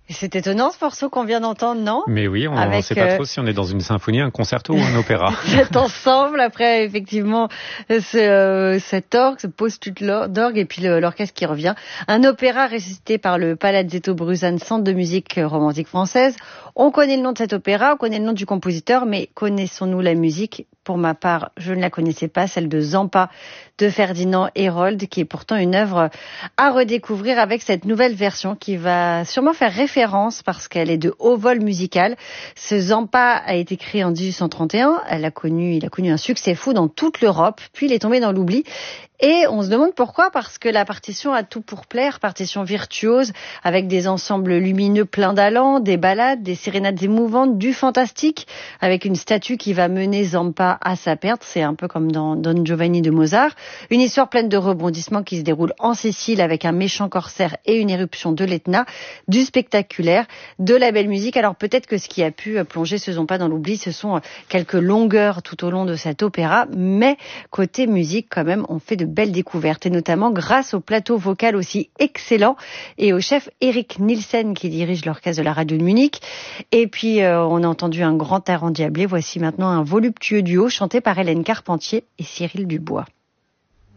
Et c'est étonnant ce morceau qu'on vient d'entendre, non? Mais oui, on ne sait pas trop si on est dans une symphonie, un concerto ou un opéra. Cet ensemble, après effectivement cet orgue, ce post-it d'orgue et puis l'orchestre qui revient. Un opéra ressuscité par le Palazzetto Bruzane, centre de musique romantique française. On connaît le nom de cet opéra, on connaît le nom du compositeur, mais connaissons-nous la musique? Pour ma part, je ne la connaissais pas, celle de Zampa de Ferdinand Hérold, qui est pourtant une œuvre à redécouvrir avec cette nouvelle version qui va sûrement faire référence parce qu'elle est de haut vol musical. Ce Zampa a été créé en 1831, il a connu un succès fou dans toute l'Europe, puis il est tombé dans l'oubli. Et on se demande pourquoi, parce que la partition a tout pour plaire, partition virtuose, avec des ensembles lumineux pleins d'allant, des ballades, des sérénades émouvantes, du fantastique, avec une statue qui va mener Zampa à sa perte, c'est un peu comme dans Don Giovanni de Mozart. Une histoire pleine de rebondissements qui se déroule en Sicile avec un méchant corsaire et une éruption de l'Etna, du spectaculaire, de la belle musique. Alors peut-être que ce qui a pu plonger ce Zampa dans l'oubli, ce sont quelques longueurs tout au long de cet opéra, mais côté musique quand même, on fait de belles découvertes, et notamment grâce au plateau vocal aussi excellent et au chef Eric Nielsen qui dirige l'orchestre de la radio de Munich. Et puis on a entendu un grand air endiablé. Voici maintenant un voluptueux duo chanté par Hélène Carpentier et Cyril Dubois.